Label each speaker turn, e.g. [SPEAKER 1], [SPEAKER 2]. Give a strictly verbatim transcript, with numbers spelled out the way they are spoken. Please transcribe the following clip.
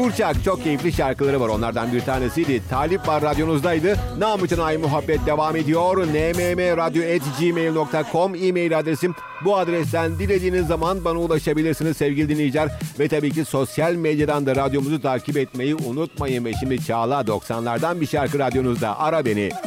[SPEAKER 1] Burçak çok keyifli şarkıları var. Onlardan bir tanesiydi. Talip var radyonuzdaydı. Namık'ın Ay Muhabbet devam ediyor. n m m radyo at gmail nokta com e-mail adresim. Bu adresten dilediğiniz zaman bana ulaşabilirsiniz sevgili dinleyiciler. Ve tabii ki sosyal medyadan da radyomuzu takip etmeyi unutmayın. Ve şimdi Çağla doksanlardan bir şarkı radyonuzda. Ara beni.